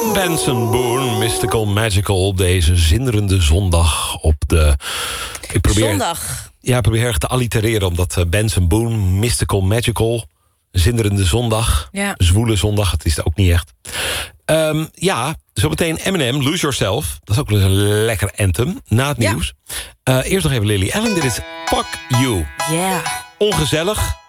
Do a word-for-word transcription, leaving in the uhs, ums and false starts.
Benson Boone, Mystical Magical, op deze zinderende zondag op de... Ik probeer, zondag. Ja, ik probeer erg te allitereren, omdat uh, Benson Boone, Mystical Magical, zinderende zondag, Ja. zwoele zondag, het is het ook niet echt. Um, ja, zometeen Eminem, Lose Yourself. Dat is ook wel een lekker anthem, na het Ja. nieuws. Uh, eerst nog even Lily Allen, dit is Fuck You. Ja. Yeah. Ongezellig,